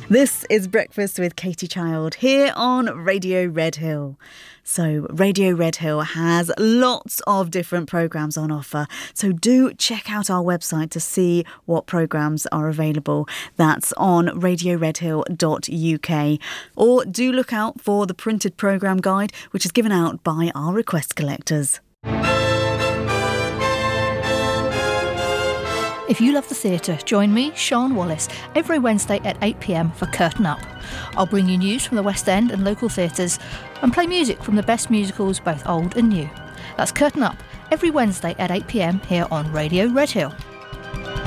This is Breakfast with Katie Child here on Radio Redhill. So Radio Redhill has lots of different programmes on offer. So do check out our website to see what programmes are available. That's on radioredhill.uk. Or do look out for the printed programme guide, which is given out by our request collectors. If you love the theatre, join me, Sian Wallace, every Wednesday at 8 p.m. for Curtain Up. I'll bring you news from the West End and local theatres and play music from the best musicals, both old and new. That's Curtain Up, every Wednesday at 8 p.m. here on Radio Redhill.